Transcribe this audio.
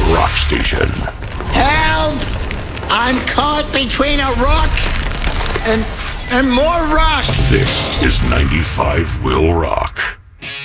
rock station. Help! I'm caught between a rock and more rock. This is 95 Will Rock.